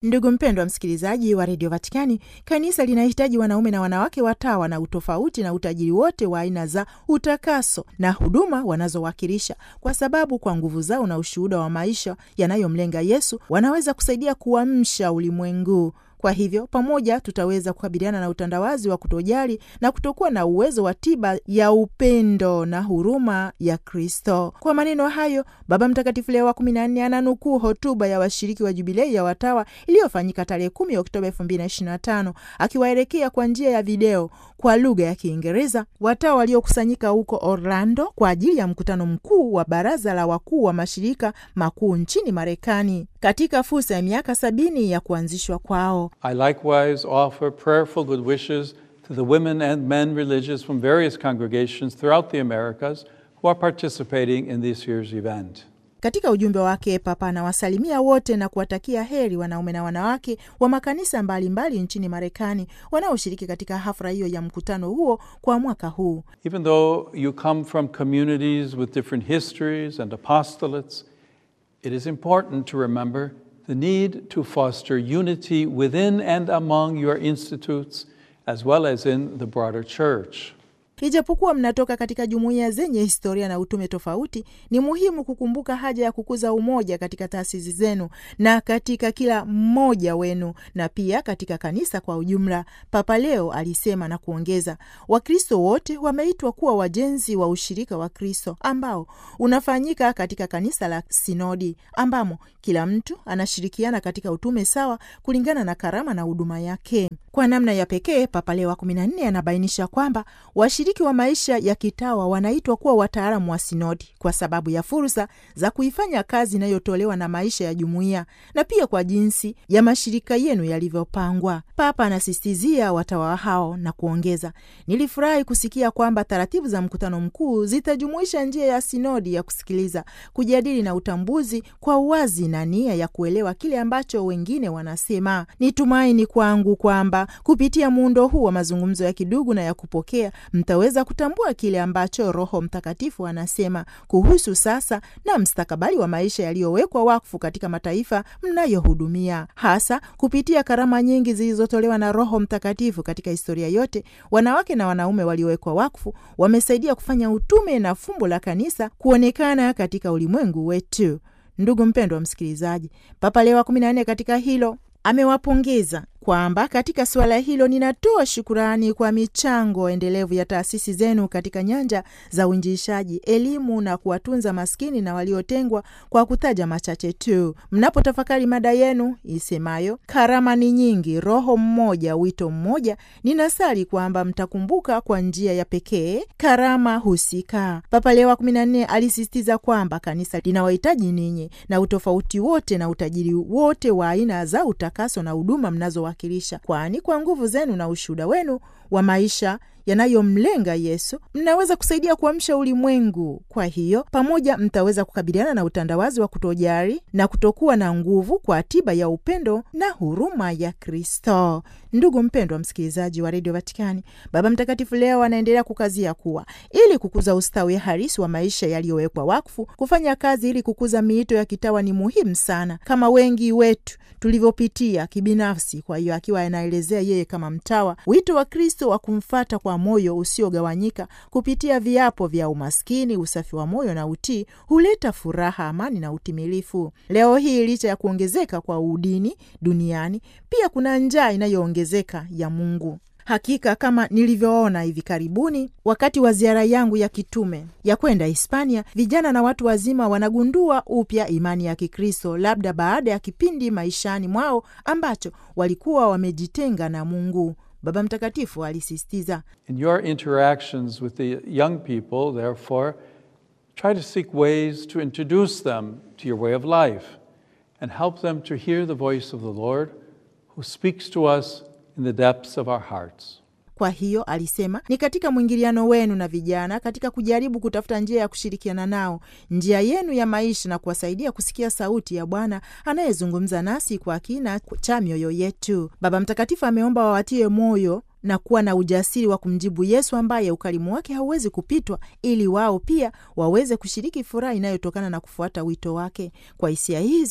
Ndugu mpendwa msikilizaji wa Radio Vatikani, kanisa linahitaji wanaume na wanawake watawa na utofauti na utajiri wote wa aina za utakaso na huduma wanazowakilisha, kwa sababu kwa nguvu zao na ushuhuda wa maisha yanayomlenga Yesu wanaweza kusaidia kuamsha ulimwengu. Kwa hivyo pamoja tutaweza kukabiliana na utandawazi wa kutojali na kutokuwa na uwezo wa tiba ya upendo na huruma ya Kristo. Kwa maneno hayo, Baba Mtakatifu Leo wa 14 ananukuu hotuba ya washiriki wa Jubilei ya Watawa iliyofanyika tarehe 10 Oktoba 2025, akiwaelekea kwa njia ya video kwa lugha ya Kiingereza watawa waliokusanyika huko Orlando kwa ajili ya mkutano mkuu wa Baraza la Wakuu wa Mashirika Makuu nchini Marekani katika fursa ya miaka 70 ya kuanzishwa kwao. I likewise offer prayerful good wishes to the women and men religious from various congregations throughout the Americas who are participating in this year's event. Katika ujumbe wake, Papa anawasalimia wote na kuwatakia heri wanaume na wanawake wa makanisa mbalimbali nchini Marekani wanaoshiriki katika hafla hiyo ya mkutano huo kwa mwaka huu. Even though you come from communities with different histories and apostolates, it is important to remember the need to foster unity within and among your institutes as well as in the broader church. Ijapokuwa mnatoka katika jumuiya zenye historia na utume tofauti, ni muhimu kukumbuka haja ya kukuza umoja katika taasisi zenu na katika kila mmoja wenu na pia katika kanisa kwa ujumla, Papa Leo alisema na kuongeza, Wakristo wote wameitwa kuwa wajenzi wa ushirika wa Kristo ambao unafanyika katika kanisa la Sinodi, ambamo kila mtu anashirikiana katika utume sawa kulingana na karama na huduma yake. Kwa namna ya pekee, Papa Leo wa 14 anabainisha kwamba washiriki wa maisha ya kitawa wanaitwa kuwa wataalamu wa sinodi kwa sababu ya fursa za kuifanya kazi inayotolewa na maisha ya jumuiya na pia kwa jinsi ya mashirika yenu yalivyopangwa. Papa anasisitizia watawa hao na kuongeza, nilifurahi kusikia kwamba taratibu za mkutano mkuu zitajumuisha njia ya sinodi ya kusikiliza, kujadili na utambuzi kwa uwazi na nia ya kuelewa kile ambacho wengine wanasema. Nitumaini kwangu kwamba kupitia muundo huu wa mazungumzo ya kidugu na ya kupokea mtaweza kutambua kile ambacho Roho Mtakatifu anasema kuhusu sasa na mstakabali wa maisha yaliyowekwa wakfu katika mataifa mnayohudumia. Hasa kupitia karama nyingi zilizotolewa na Roho Mtakatifu katika historia yote, wanawake na wanaume waliowekwa wakfu wamesaidia kufanya utume na fumbo la kanisa kuonekana katika ulimwengu wetu. Ndugu mpendwa msikilizaji, Papa Leo wa 14 katika hilo amewapongeza kwamba katika suala hilo ninatoa shukurani kwa michango endelevu ya taasisi zenu katika nyanja za uinjilishaji, elimu na kuwatunza maskini na waliotengwa, kwa kutaja machache tu. Mnapotafakari mada yenu isemayo karama ni nyingi, roho mmoja, wito mmoja, ninasali kwamba mtakumbuka kwa njia ya pekee karama husika. Papa Leo wa 14 alisisitiza kwamba kanisa linawahitaji ninyi na utofauti wote na utajiri wote wa aina za utakaso na huduma mnazowakilisha, kwani kwa nguvu zenu na ushuhuda wenu wa maisha yanayomlenga Yesu mnaweza kusaidia kuamsha ulimwengu. Kwa hiyo pamoja mtaweza kukabiliana na utandawazi wa kutojali na kutokuwa na nguvu kwa tiba ya upendo na huruma ya Kristo. Ndugu mpendwa msikilizaji wa Radio Vatikani, Baba Mtakatifu Leo anaendelea kukazia kuwa ili kukuza ustawi halisi wa maisha yaliyowekwa wakfu, kufanya kazi ili kukuza miito ya kitawa ni muhimu sana, kama wengi wetu tulivyopitia kibinafsi. Kwa hiyo akiwa anaelezea yeye kama mtawa wito wa Kristo wa kumfuata kwa moyo usiogawanyika kupitia viapo vya umaskini, usafi wa moyo na utii, huleta furaha, amani na utimilifu. Leo hii licha ya kuongezeka kwa udini duniani, pia kuna njaa inayoongezeka ya Mungu. Hakika kama nilivyoona hivi karibuni wakati wa ziara yangu ya kitume ya kwenda Hispania, vijana na watu wazima wanagundua upya imani ya Kikristo, labda baada ya kipindi maishani mwao ambacho walikuwa wamejitenga na Mungu. Baba Mtakatifu alisisitiza, In your interactions with the young people, therefore, try to seek ways to introduce them to your way of life and help them to hear the voice of the Lord who speaks to us in the depths of our hearts. Kwa hiyo alisema, ni katika mwingiliano wenu na vijana, katika kujaribu kutafuta njia ya kushirikiana nao, njia yenu ya maisha, na kuwasaidia kusikia sauti ya Bwana anayezungumza nasi kwa kina cha mioyo yetu. Baba Mtakatifu ameomba wawatie moyo na kuwa na ujasiri wa kumjibu Yesu ambaye ukarimu wake hauwezi kupitwa, ili wao pia waweze kushiriki furaha inayotokana na kufuata wito wake. Kwa hisia hizo,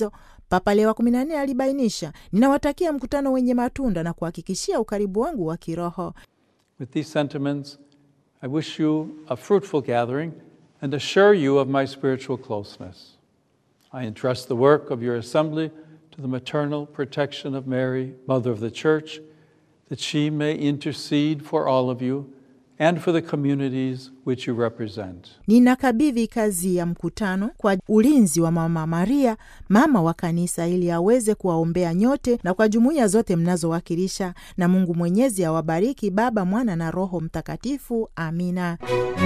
Papa Leo wa 14 alibainisha, ninawatakia mkutano wenye matunda na kuhakikishia ukaribu wangu wa kiroho. With these sentiments, I wish you a fruitful gathering and assure you of my spiritual closeness. I entrust the work of your assembly to the maternal protection of Mary, Mother of the Church, that she may intercede for all of you and for the communities which you represent. Ninakabidhi kazi ya mkutano kwa ulinzi wa Mama Maria, mama wa kanisa, ili aweze kuwaombea nyote na kwa jumuiya zote mnazowakilisha, na Mungu Mwenyezi awabariki, Baba, Mwana na Roho Mtakatifu. Amina.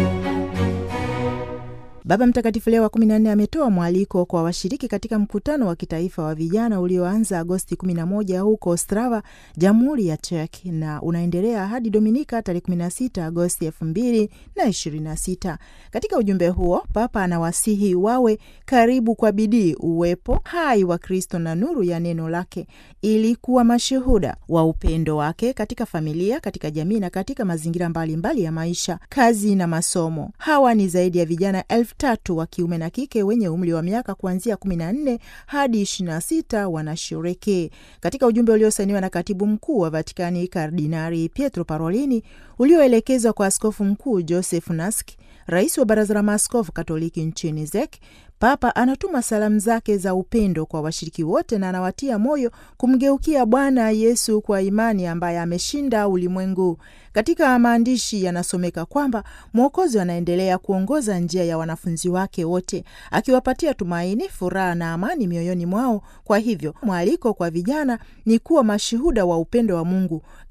Baba Mtakatifu Leo wa 14 ametoa mwaliko kwa washiriki katika mkutano wa kitaifa wa vijana ulioanza Agosti 11 huko Ostrava, Jamhuri ya Czech, na unaendelea hadi Dominika tarehe 16 Agosti 2026. Katika ujumbe huo, Papa anawasihi wawe karibu kwa bidii uwepo hai wa Kristo na nuru ya neno lake, ili kuwa mashuhuda wa upendo wake katika familia, katika jamii na katika mazingira mbalimbali ya maisha, kazi na masomo. Hawa ni zaidi ya vijana 3,000 wa kiume na kike wenye umri wa miaka kuanzia 14 hadi 26 wanashiriki. Katika ujumbe uliosainiwa na Katibu Mkuu wa Vatikani Kardinali Pietro Parolini, ulioelekezwa kwa Askofu Mkuu Joseph Naski, rais wa Baraza la Maaskofu Katoliki nchini Czech, Papa anatuma salamu zake za upendo kwa washiriki wote na anawatia moyo kumgeukia Bwana Yesu kwa imani, ambaye ameshinda ulimwengu. Katika maandishi yanasomeka kwamba Mwokozi anaendelea kuongoza njia ya wanafunzi wake wote, akiwapatia tumaini, furaha na amani mioyoni mwao. Kwa hivyo, mwaliko kwa vijana ni kuwa mashuhuda wa upendo wa Mungu